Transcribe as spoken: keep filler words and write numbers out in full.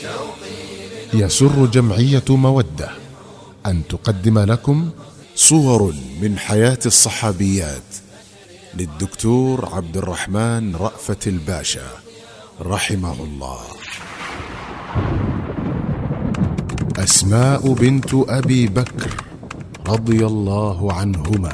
يسر جمعية مودة أن تقدم لكم صور من حياة الصحابيات للدكتور عبد الرحمن رأفت الباشا رحمه الله. أسماء بنت أبي بكر رضي الله عنهما.